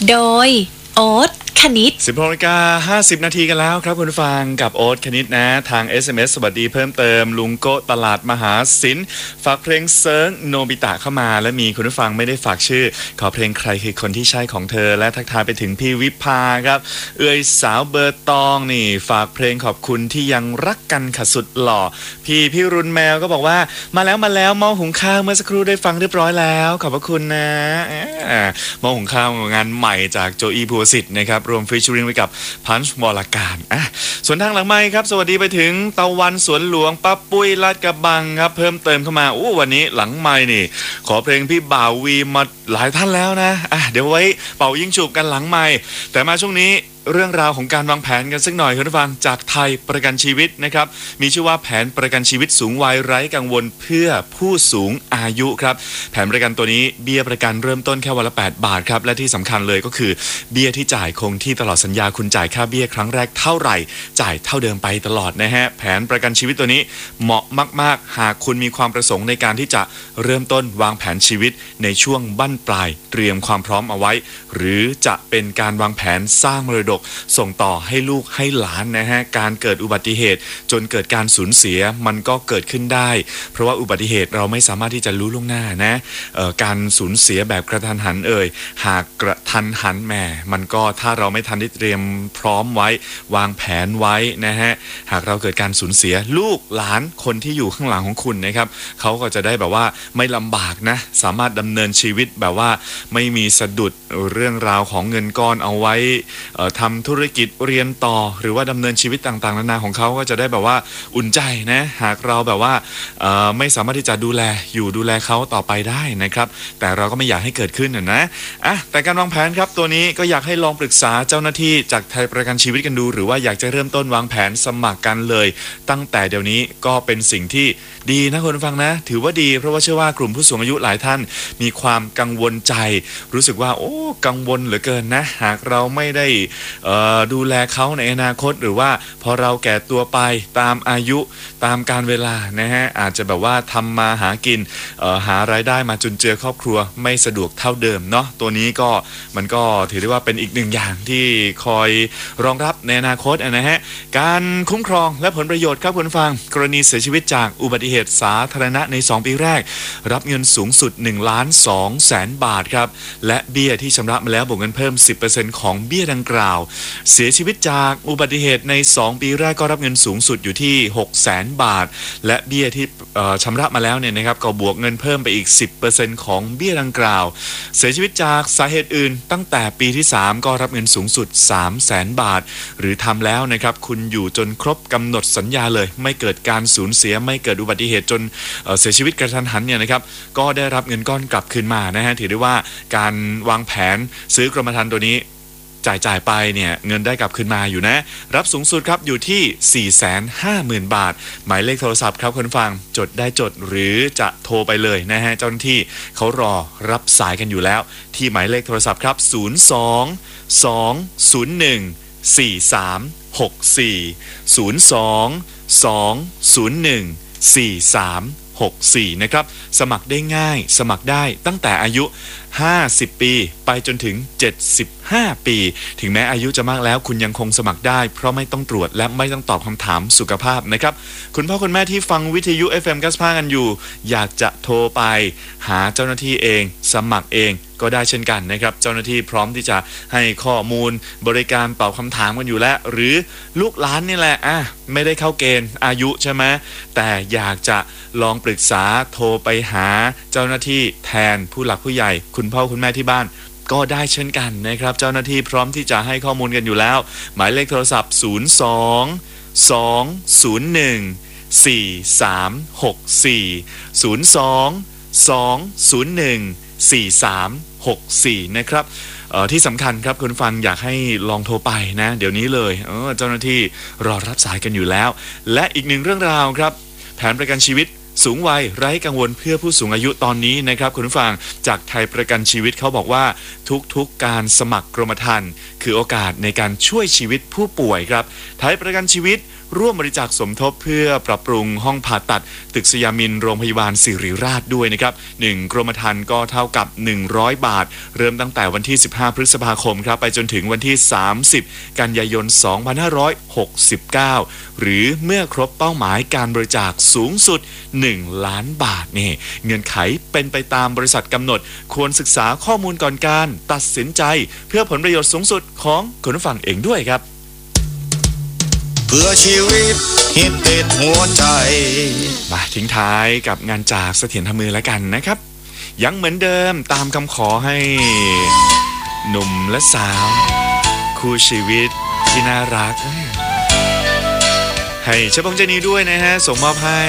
โดยโอ๊ตคณิต 16:50 นาทีกันแล้วครับคุณฟังกับโอ๊ตคณิตนะทาง SMS สวัสดีเพิ่มเติมลุงโกตลาดมหาศิลป์ฝากเพลงเซิร์งโนบิตะเข้ามาและมีคุณผู้ฟังไม่ได้ฝากชื่อขอเพลงใครคือคนที่ใช่ของเธอและทักทายไปถึงพี่วิภาครับเอ่ยสาวเบอร์ตองนี่ฝากเพลงขอบคุณที่ยังรักกันค่ะสุดหล่อพี่รุนแมวก็บอกว่ามาแล้วหม้อหุงข้าวเมื่อสักครู่ได้ฟังเรียบร้อยแล้วขอบพระคุณนะหม้อหุงข้าวงานใหม่จากโจอีภูสิทธิ์นะครับรวมฟีเจอริ่งไว้กับพันช์วรการส่วนทางหลังไมค์ครับสวัสดีไปถึงตะวันสวนหลวงป้าปุ้ยลาดกระบังครับเพิ่มเติมเข้ามาวันนี้หลังไมค์นี่ขอเพลงพี่บ่าววีมาหลายท่านแล้วนะเดี๋ยวไว้เป่ายิ่งฉุบกันหลังไมค์แต่มาช่วงนี้เรื่องราวของการวางแผนกันสักหน่อยคุณผู้ฟังจากไทยประกันชีวิตนะครับมีชื่อว่าแผนประกันชีวิตสูงวัยไร้กังวลเพื่อผู้สูงอายุครับแผนประกันตัวนี้เบี้ยประกันเริ่มต้นแค่วันละ8 บาทครับและที่สำคัญเลยก็คือเบี้ยที่จ่ายคงที่ตลอดสัญญาคุณจ่ายค่าเบี้ยครั้งแรกเท่าไหร่จ่ายเท่าเดิมไปตลอดนะฮะแผนประกันชีวิตตัวนี้เหมาะมากๆหากคุณมีความประสงค์ในการที่จะเริ่มต้นวางแผนชีวิตในช่วงบั้นปลายเตรียมความพร้อมเอาไว้หรือจะเป็นการวางแผนสร้างมรดกส่งต่อให้ลูกให้หลานนะฮะการเกิดอุบัติเหตุจนเกิดการสูญเสียมันก็เกิดขึ้นได้เพราะว่าอุบัติเหตุเราไม่สามารถที่จะรู้ล่วงหน้านะการสูญเสียแบบกระทันหันหากกระทันหันแหมมันก็ถ้าเราไม่ทันได้เตรียมพร้อมไว้วางแผนไว้นะฮะหากเราเกิดการสูญเสียลูกหลานคนที่อยู่ข้างหลังของคุณนะครับเขาก็จะได้แบบว่าไม่ลำบากนะสามารถดำเนินชีวิตแบบว่าไม่มีสะดุดเรื่องราวของเงินก้อนเอาไว้ทำธุรกิจเรียนต่อหรือว่าดำเนินชีวิตต่างๆนานาของเขาก็จะได้แบบว่าอุ่นใจนะหากเราแบบว่าไม่สามารถที่จะดูแลเขาต่อไปได้นะครับแต่เราก็ไม่อยากให้เกิดขึ้นนะแต่การวางแผนครับตัวนี้ก็อยากให้ลองปรึกษาเจ้าหน้าที่จากไทยประกันชีวิตกันดูหรือว่าอยากจะเริ่มต้นวางแผนสมัครกันเลยตั้งแต่เดี๋ยวนี้ก็เป็นสิ่งที่ดีนะคุณฟังนะถือว่าดีเพราะว่าเชื่อว่ากลุ่มผู้สูงอายุหลายท่านมีความกังวลใจรู้สึกว่ากังวลเหลือเกินนะหากเราไม่ได้ดูแลเขาในอนาคตหรือว่าพอเราแก่ตัวไปตามอายุตามการเวลานะฮะอาจจะแบบว่าทำมาหากินหารายได้มาจุนเจือครอบครัวไม่สะดวกเท่าเดิมเนาะตัวนี้ก็มันก็ถือได้ว่าเป็นอีกหนึ่งอย่างที่คอยรองรับในอนาคตนะฮะการคุ้มครองและผลประโยชน์ครับคุณฟังกรณีเสียชีวิตจากอุบัติเหตุสาธารณะใน2 ปีแรกรับเงินสูงสุด 1,200,000 บาทครับและเบี้ยที่ชำระมาแล้วบวกเงินเพิ่ม 10% ของเบี้ยดังกล่าวเสียชีวิตจากอุบัติเหตุใน2 ปีแรกก็รับเงินสูงสุดอยู่ที่ 600,000 บาทและเบี้ยที่ชำระมาแล้วเนี่ยนะครับก็บวกเงินเพิ่มไปอีก 10% ของเบี้ยดังกล่าวเสียชีวิตจากสาเหตุอื่นตั้งแต่ปีที่3ก็รับเงินสูงสุด 300,000 บาทหรือทำแล้วนะครับคุณอยู่จนครบกำหนดสัญญาเลยไม่เกิดการสูญเสียไม่เกิดอุบัติเหตุจนเสียชีวิตกระทันหันเนี่ยนะครับก็ได้รับเงินก้อนกลับคืนมานะฮะถือได้ว่าการวางแผนซื้อกรมธรรม์ตัวนี้จ่ายไปเนี่ยเงินได้กลับคืนมาอยู่นะรับสูงสุดครับอยู่ที่ 450,000 บาทหมายเลขโทรศัพท์ครับคุณฟังจดได้จดหรือจะโทรไปเลยนะฮะเจ้าหน้าที่เขารอรับสายกันอยู่แล้วที่หมายเลขโทรศัพท์ครับ02-201-4364 นะครับสมัครได้ง่ายสมัครได้ตั้งแต่อายุ50 ปีไปจนถึง75 ปีถึงแม้อายุจะมากแล้วคุณยังคงสมัครได้เพราะไม่ต้องตรวจและไม่ต้องตอบคำถามสุขภาพนะครับคุณพ่อคุณแม่ที่ฟังวิทยุ FM 95กันอยู่อยากจะโทรไปหาเจ้าหน้าที่เองสมัครเองก็ได้เช่นกันนะครับเจ้าหน้าที่พร้อมที่จะให้ข้อมูลบริการตอบคำถามกันอยู่แล้วหรือลูกหลานนี่แหละไม่ได้เข้าเกณฑ์อายุใช่ไหมแต่อยากจะลองปรึกษาโทรไปหาเจ้าหน้าที่แทนผู้หลักผู้ใหญ่คุณพ่อคุณแม่ที่บ้านก็ได้เช่นกันนะครับเจ้าหน้าที่พร้อมที่จะให้ข้อมูลกันอยู่แล้วหมายเลขโทรศัพท์02-201-4364 นะครับที่สำคัญครับคุณฟังอยากให้ลองโทรไปนะเดี๋ยวนี้เลยเจ้าหน้าที่รอรับสายกันอยู่แล้วและอีกหนึ่งเรื่องราวครับแผนประกันชีวิตสูงวัยไร้กังวลเพื่อผู้สูงอายุตอนนี้นะครับคุณผู้ฟังจากไทยประกันชีวิตเขาบอกว่าทุกการสมัครกรมธรรม์คือโอกาสในการช่วยชีวิตผู้ป่วยครับไทยประกันชีวิตร่วมบริจาคสมทบเพื่อปรับปรุงห้องผ่าตัดตึกสยามินโรงพยาบาลศิริราชด้วยนะครับ1กรมธรรม์ก็เท่ากับ100 บาทเริ่มตั้งแต่วันที่15พฤษภาคมครับไปจนถึงวันที่30กันยายน2569หรือเมื่อครบเป้าหมายการบริจาคสูงสุด1 ล้านบาทนี่เงื่อนไขเป็นไปตามบริษัทกำหนดควรศึกษาข้อมูลก่อนการตัดสินใจเพื่อผลประโยชน์สูงสุดของคุณผู้ฟังเองด้วยครับเพื่อชีวิตฮิตติดหัวใจมาทิ้งท้ายกับงานจากเสถียรทำมือแล้วกันนะครับยังเหมือนเดิมตามคำขอให้หนุ่มและสาวคู่ชีวิตที่น่ารักให้เชฟบงเจนีด้วยนะฮะส่งมอบให้